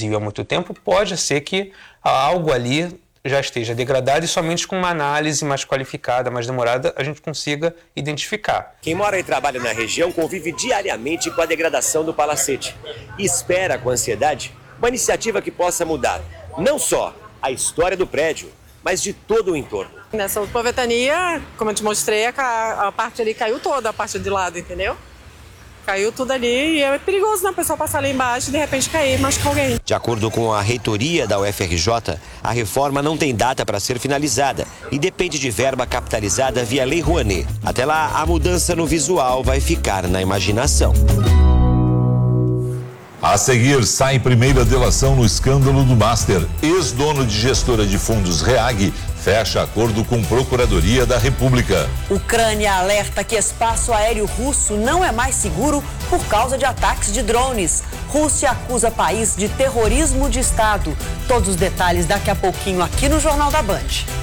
Brasil há muito tempo, pode ser que algo ali já esteja degradado e somente com uma análise mais qualificada, mais demorada, a gente consiga identificar. Quem mora e trabalha na região convive diariamente com a degradação do palacete e espera com ansiedade uma iniciativa que possa mudar não só a história do prédio, mas de todo o entorno. Nessa última ventania, como eu te mostrei, a parte ali caiu toda, a parte de lado, entendeu? Caiu tudo ali e é perigoso, né? O pessoal passar ali embaixo e de repente cair e machucar alguém. De acordo com a reitoria da UFRJ, a reforma não tem data para ser finalizada e depende de verba capitalizada via Lei Rouanet. Até lá, a mudança no visual vai ficar na imaginação. A seguir, sai primeira delação no escândalo do Master. Ex-dono de gestora de fundos REAG fecha acordo com Procuradoria da República. Ucrânia alerta que espaço aéreo russo não é mais seguro por causa de ataques de drones. Rússia acusa país de terrorismo de Estado. Todos os detalhes daqui a pouquinho aqui no Jornal da Band.